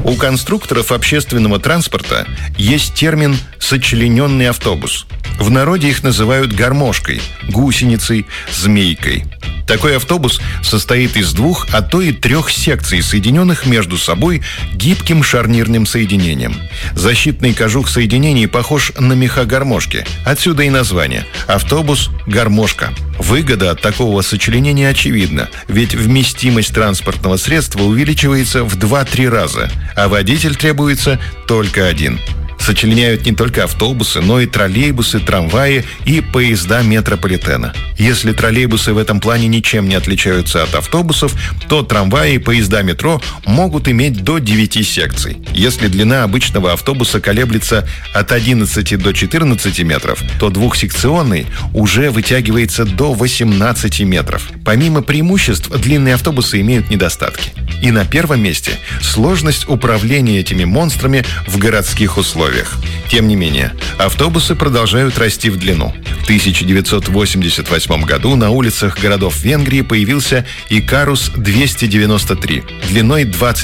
У конструкторов общественного транспорта есть термин «сочлененный автобус». В народе их называют гармошкой, гусеницей, змейкой. Такой автобус состоит из 2, а то и 3 секций, соединенных между собой гибким шарнирным соединением. Защитный кожух соединений похож на меха гармошки. Отсюда и название – автобус-гармошка. Выгода от такого сочленения очевидна, ведь вместимость транспортного средства увеличивается в 2-3 раза, а водитель требуется только один. Сочленяют не только автобусы, но и троллейбусы, трамваи и поезда метрополитена. Если троллейбусы в этом плане ничем не отличаются от автобусов, то трамваи и поезда метро могут иметь до 9 секций. Если длина обычного автобуса колеблется от 11 до 14 метров, то двухсекционный уже вытягивается до 18 метров. Помимо преимуществ, длинные автобусы имеют недостатки. И на первом месте сложность управления этими монстрами в городских условиях. Тем не менее, автобусы продолжают расти в длину. В 1988 году на улицах городов Венгрии появился Икарус 293 длиной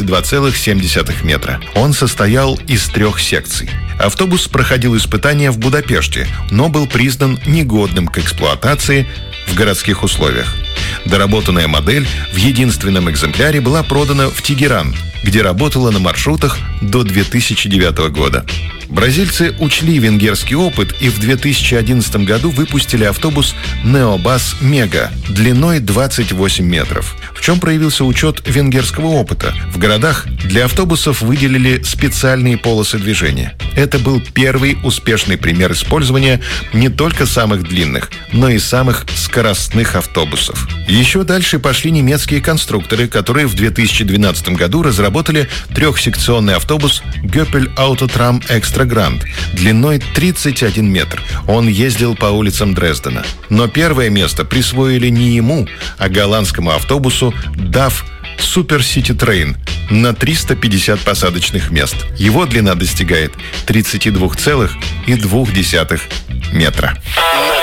22,7 метра. Он состоял из 3 секций. Автобус проходил испытания в Будапеште, но был признан негодным к эксплуатации в городских условиях. Доработанная модель в единственном экземпляре была продана в Тегеран, где работала на маршрутах до 2009 года. Бразильцы учли венгерский опыт и в 2011 году выпустили автобус Neobus Mega длиной 28 метров. В чем проявился учет венгерского опыта? В городах для автобусов выделили специальные полосы движения. Это был первый успешный пример использования не только самых длинных, но и самых скоростных автобусов. Еще дальше пошли немецкие конструкторы, которые в 2012 году разработали 3-секционный автобус Göppel Autotram Extra Grand длиной 31 метр. Он ездил по улицам Дрездена. Но первое место присвоили не ему, а голландскому автобусу DAF Super City Train на 350 посадочных мест. Его длина достигает 32,2 метра.